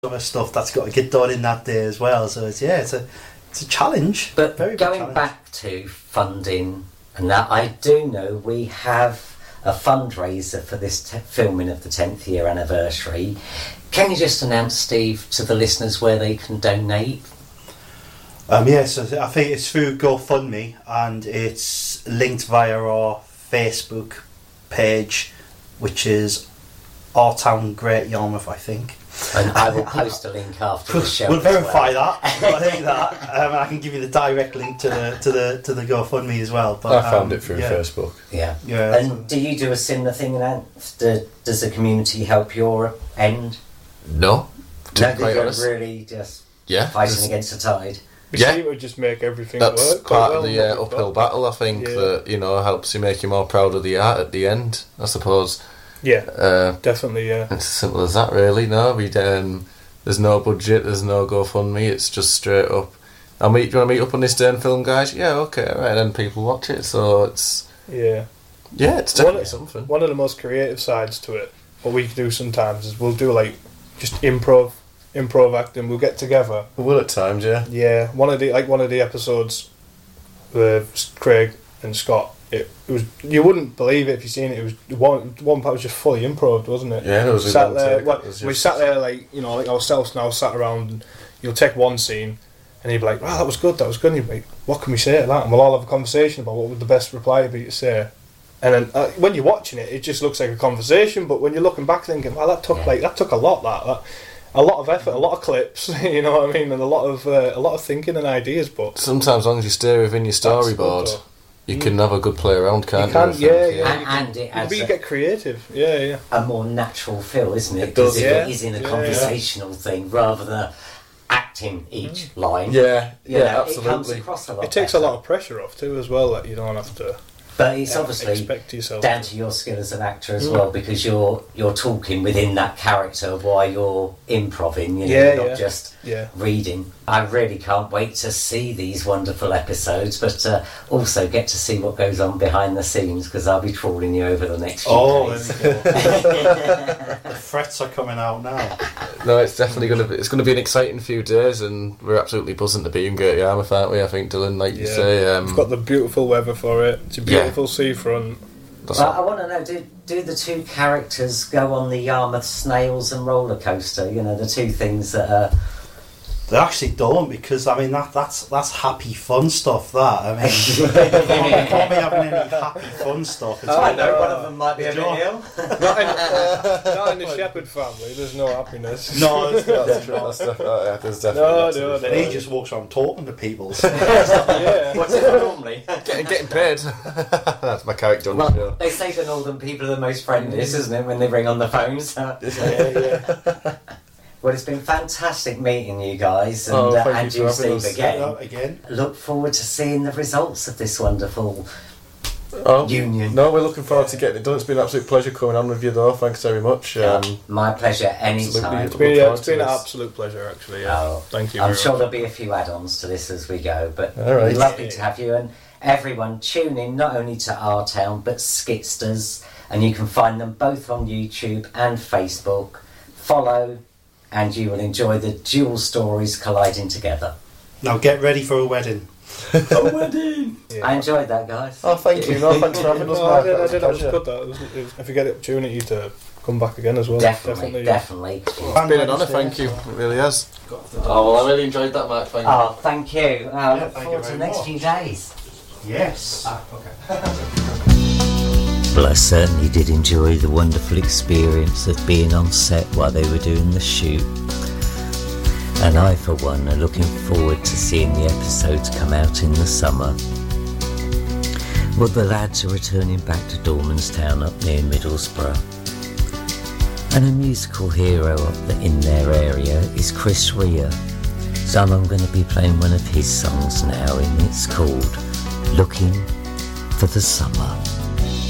other stuff that's got to get done in that day as well. So it's a challenge. But very going back to funding and that, I do know we have a fundraiser for this filming of the 10th year anniversary. Can you just announce, Steve, to the listeners where they can donate? Yes, I think it's through GoFundMe, and it's linked via our Facebook page, which is Our Town Great Yarmouth, I think. And I will post a link after the show. We'll verify that. I think that. I can give you the direct link to the GoFundMe as well. But, I found it through Facebook. Yeah. Yeah. And do you do a similar thing now? Does the community help your end? No. To be quite you're honest. really just Yeah. fighting against the tide. We Yeah. seem to just make everything That's work quite part well. of the uphill battle, I think, that, helps you make you more proud of the art at the end, I suppose. Yeah, definitely, yeah. It's as simple as that, really. No, there's no budget, there's no GoFundMe, it's just straight up, do you want to meet up on this day and film, guys? Yeah, okay, alright, then people watch it, so it's... Yeah. Yeah, it's definitely something. One of the most creative sides to it, what we do sometimes, is we'll do, just improv acting. We'll get together. We will at times, yeah. Yeah, one of the episodes with Craig and Scott, it was, you wouldn't believe it if you seen it. It was one part was just fully improv, wasn't it? Yeah, it was. Sat there, we sat there like ourselves now, sat around. And you'll take one scene, and you'd be like, "Wow, that was good. And you'd be like, "What can we say to that?" And we'll all have a conversation about what would the best reply be to say. And then when you're watching it, it just looks like a conversation. But when you're looking back, thinking, "Wow, that took a lot. A lot of effort, a lot of clips." You know what I mean, and a lot of thinking and ideas. But sometimes, as long as you stay within your storyboard, you can have a good play around, can't you? And it adds you get creative. Yeah. A more natural feel, isn't it? It does, Because it is in a conversational thing rather than acting each line. Yeah, absolutely. absolutely. It comes across a lot. It takes better. a lot of pressure off too, as well. That you don't have to. But it's obviously expect yourself down to your skill as an actor as well, because you're talking within that character while you're improving, not just reading. I really can't wait to see these wonderful episodes, but also get to see what goes on behind the scenes, because I'll be trawling you over the next few days. The threats are coming out now. No, it's definitely going to be an exciting few days, and we're absolutely buzzing to be in Great Yarmouth, aren't we? I think, Dylan, like you say, we've got the beautiful weather for it. It's a beautiful seafront. Well, I want to know, do the two characters go on the Yarmouth Snails and roller coaster? The two things that are... They actually don't, because that's happy fun stuff. You can't be having any happy fun stuff. I know one of them might be a bit ill. Not in the Shepherd family. There's no happiness. No, that's true. There's definitely. No. Then he just walks around talking to people. What's it normally? Getting paid. That's my character on the show. They say the northern people are the most friendliest, isn't it, when they ring on the phones? Well, it's been fantastic meeting you guys, and you, Steve, again. Look forward to seeing the results of this wonderful union. No, we're looking forward to getting it done. It's been an absolute pleasure coming on with you, though. Thanks very much. My pleasure, anytime. It's been an absolute pleasure, actually. Thank you. I'm sure there'll be a few add-ons to this as we go, but right. Lovely to have you, and everyone tune in not only to Our Town but Skitsters, and you can find them both on YouTube and Facebook. Follow, and you will enjoy the dual stories colliding together. Now get ready for a wedding. A wedding! Yeah. I enjoyed that, guys. Oh, thank you. No, thanks for having us back. I did. That was good. If you get the opportunity to come back again as well. Definitely. It's been an honour, thank you. It really has. Oh, well, I really enjoyed that, Mark. Thank you. Oh, thank you. I look forward to the next few days. Yes. Okay. Well, I certainly did enjoy the wonderful experience of being on set while they were doing the shoot. And I, for one, are looking forward to seeing the episodes come out in the summer. Well, the lads are returning back to Dormanstown up near Middlesbrough. And a musical hero in their area is Chris Rea. So I'm going to be playing one of his songs now, and it's called Looking for the Summer.